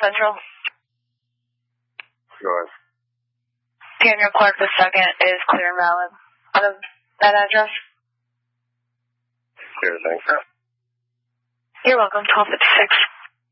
Central. Go ahead. Daniel Clark II is clear and valid. Out of that address? Clear, thanks. You're welcome. 1256.